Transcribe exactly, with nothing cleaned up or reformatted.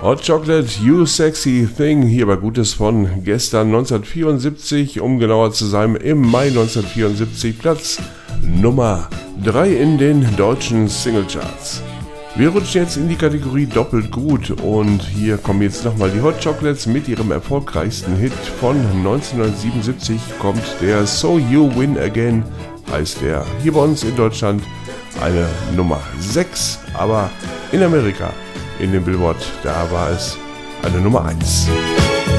Hot Chocolate, You Sexy Thing, hier bei Gutes von gestern neunzehnhundertvierundsiebzig, um genauer zu sein, im Mai neunzehnhundertvierundsiebzig, Platz Nummer drei in den deutschen Singlecharts. Wir rutschen jetzt in die Kategorie Doppelt gut und hier kommen jetzt nochmal die Hot Chocolates mit ihrem erfolgreichsten Hit von neunzehnhundertsiebenundsiebzig, kommt der So You Win Again, heißt der hier bei uns in Deutschland eine Nummer sechs, aber in Amerika in dem Billboard, da war es eine Nummer eins.